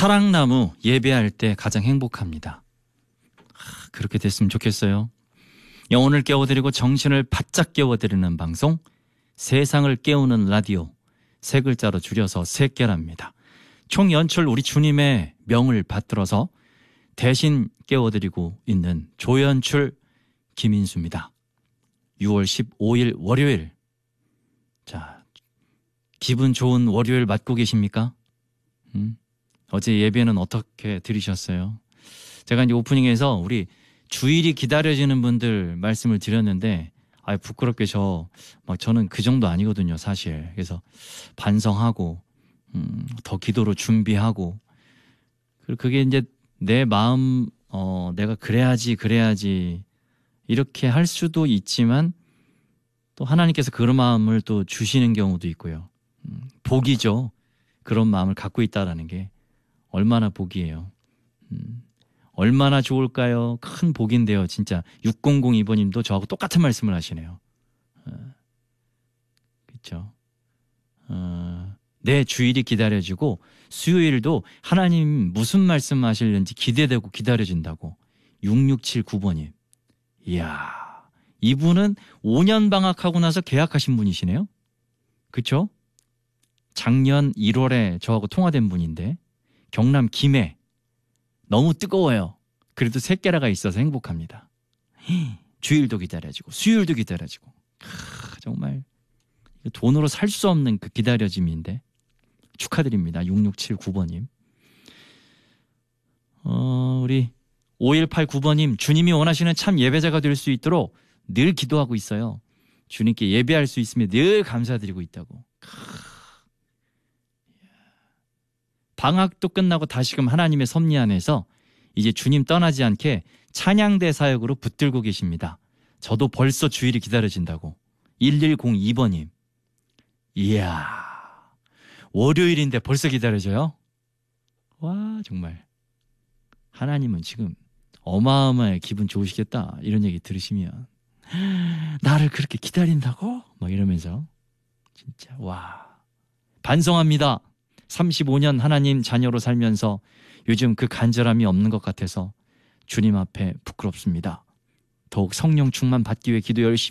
사랑나무 예배할 때 가장 행복합니다. 그렇게 됐으면 좋겠어요. 영혼을 깨워드리고 정신을 바짝 깨워드리는 방송, 세상을 깨우는 라디오, 세 글자로 줄여서 세깨랍니다. 총 연출 우리 주님의 명을 받들어서 대신 깨워드리고 있는 조연출 김인수입니다. 6월 15일 월요일. 자, 기분 좋은 월요일 맞고 계십니까? 어제 예배는 어떻게 들으셨어요? 제가 이제 오프닝에서 우리 주일이 기다려지는 분들 말씀을 드렸는데, 부끄럽게 저는 그 정도 아니거든요, 사실. 그래서 반성하고, 더 기도로 준비하고, 그리고 그게 이제 내 마음, 내가 그래야지, 이렇게 할 수도 있지만, 또 하나님께서 그런 마음을 또 주시는 경우도 있고요. 복이죠. 그런 마음을 갖고 있다라는 게 얼마나 복이에요. 얼마나 좋을까요? 큰 복인데요. 진짜 6002번님도 저하고 똑같은 말씀을 하시네요. 그렇죠. 내 주일이 기다려지고 수요일도 하나님 무슨 말씀 하실는지 기대되고 기다려진다고. 6679번님. 이야, 이분은 5년 방학하고 나서 계약하신 분이시네요. 그렇죠? 작년 1월에 저하고 통화된 분인데, 경남 김해. 너무 뜨거워요. 그래도 새끼라가 있어서 행복합니다. 주일도 기다려지고 수요일도 기다려지고. 정말 돈으로 살 수 없는 그 기다려짐인데 축하드립니다. 6679번님. 우리 5189번님, 주님이 원하시는 참 예배자가 될 수 있도록 늘 기도하고 있어요. 주님께 예배할 수 있으면 늘 감사드리고 있다고. 방학도 끝나고 다시금 하나님의 섭리 안에서 이제 주님 떠나지 않게 찬양대 사역으로 붙들고 계십니다. 저도 벌써 주일이 기다려진다고. 1102번님. 이야, 월요일인데 벌써 기다려져요? 와, 정말 하나님은 지금 어마어마하게 기분 좋으시겠다, 이런 얘기 들으시면. 나를 그렇게 기다린다고? 막 이러면서 진짜 와, 반성합니다. 35년 하나님 자녀로 살면서 요즘 그 간절함이 없는 것 같아서 주님 앞에 부끄럽습니다. 더욱 성령 충만 받기 위해 기도 열심히